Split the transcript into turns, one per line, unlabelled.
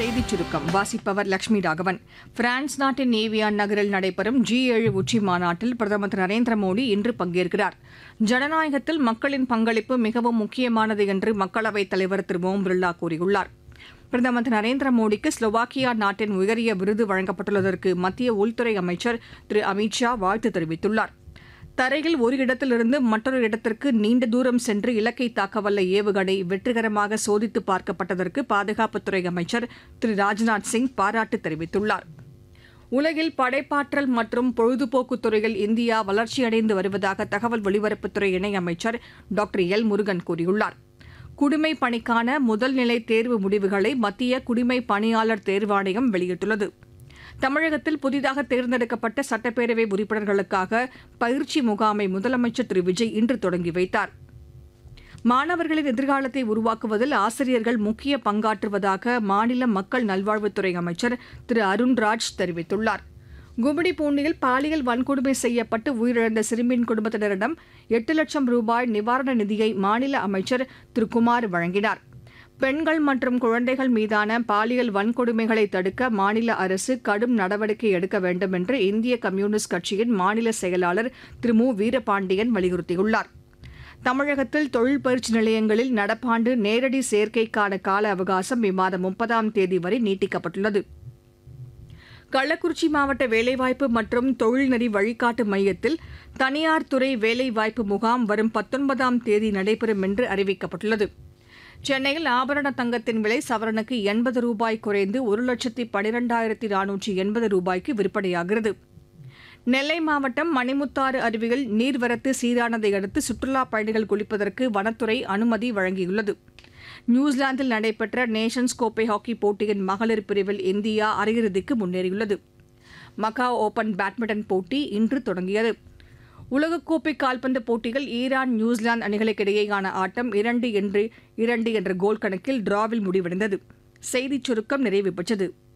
செய்திச் சுருக்கம் வாசிப்பவர் லட்சுமி ராகவன். பிரான்ஸ் நாட்டின் ஏவியான் நகரில் நடைபெறும் G7 உச்சி மாநாட்டில் பிரதமர் திரு நரேந்திர மோடி இன்று பங்கேற்கிறார். ஜனநாயகத்தில் மக்களின் பங்களிப்பு மிகவும் முக்கியமானது என்று மக்களவைத் தலைவர் திரு ஓம் பிர்லா கூறியுள்ளார். பிரதமர் திரு நரேந்திர மோடிக்கு ஸ்லோவாக்கியா நாட்டின் உயரிய விருது வழங்கப்பட்டுள்ளதற்கு மத்திய உள்துறை அமைச்சர் திரு அமித் ஷா வாழ்த்து தெரிவித்துள்ளார். தரையில் ஒரு இடத்திலிருந்து மற்றொரு இடத்திற்கு நீண்ட தூரம் சென்று இலக்கை தாக்கவல்ல ஏவுகணை வெற்றிகரமாக சோதித்து பார்க்கப்பட்டதற்கு பாதுகாப்புத்துறை அமைச்சர் திரு ராஜ்நாத் சிங் பாராட்டு தெரிவித்துள்ளார். உலகில் படைப்பாற்றல் மற்றும் பொழுதுபோக்குத் துறையில் இந்தியா வளர்ச்சியடைந்து வருவதாக தகவல் ஒலிபரப்புத்துறை இணையமைச்சர் டாக்டர் எல் முருகன் கூறியுள்ளார். குடிமை பணிக்கான முதல்நிலை தேர்வு முடிவுகளை மத்திய குடிமை பணியாளர் தேர்வாணையம் வெளியிட்டுள்ளது. தமிழகத்தில் புதிதாக தேர்ந்தெடுக்கப்பட்ட சட்டப்பேரவை உறுப்பினர்களுக்காக பயிற்சி முகாமை முதலமைச்சர் திரு விஜய் இன்று தொடங்கி வைத்தார். மாணவர்களின் எதிர்காலத்தை உருவாக்குவதில் ஆசிரியர்கள் முக்கிய பங்காற்றுவதாக மாநில மக்கள் நல்வாழ்வுத்துறை அமைச்சர் திரு அருண்ராஜ் தெரிவித்துள்ளார். கும்மிடிப்பூண்டியில் பாலியல் வன்கொடுமை செய்யப்பட்டு உயிரிழந்த சிறுமியின் குடும்பத்தினரிடம் 8 லட்சம் ரூபாய் நிவாரண நிதியை மாநில அமைச்சர் திரு குமார் வழங்கினார். பெண்கள் மற்றும் குழந்தைகள் மீதான பாலியல் வன்கொடுமைகளை தடுக்க மாநில அரசு கடும் நடவடிக்கை எடுக்க வேண்டும் என்று இந்திய கம்யூனிஸ்ட் கட்சியின் மாநில செயலாளர் திரு மு வீரபாண்டியன் வலியுறுத்தியுள்ளார். தமிழகத்தில் தொழில் பயிற்சி நிலையங்களில் நடப்பாண்டு நேரடி சேர்க்கைக்கான கால அவகாசம் இம்மாதம் 30ஆம் தேதி வரை நீட்டிக்கப்பட்டுள்ளது. கள்ளக்குறிச்சி மாவட்ட வேலைவாய்ப்பு மற்றும் தொழில்நெறி வழிகாட்டு மையத்தில் தனியார் துறை வேலைவாய்ப்பு முகாம் வரும் 19ஆம் தேதி நடைபெறும் என்று அறிவிக்கப்பட்டுள்ளது. சென்னையில் ஆபரண தங்கத்தின் விலை சவரனுக்கு 80 ரூபாய் குறைந்து 1,12,480 ரூபாய்க்கு விற்பனையாகிறது. நெல்லை மாவட்டம் மணிமுத்தாறு அருவியில் நீர்வரத்து சீரானதை அடுத்து சுற்றுலாப் பயணிகள் குளிப்பதற்கு வனத்துறை அனுமதி வழங்கியுள்ளது. நியூசிலாந்தில் நடைபெற்ற நேஷன்ஸ் கோப்பை ஹாக்கி போட்டியின் மகளிர் பிரிவில் இந்தியா அரையிறுதிக்கு முன்னேறியுள்ளது. மக்காவ் ஓபன் பேட்மிண்டன் போட்டி இன்று தொடங்கியது. உலகக்கோப்பை கால்பந்து போட்டியில் ஈரான் நியூசிலாந்து அணிகளுக்கிடையேயான ஆட்டம் 2-2 என்ற கோல் கணக்கில் டிராவில் முடிவடைந்தது. செய்திச் சுருக்கம் நிறைவு பெற்றது.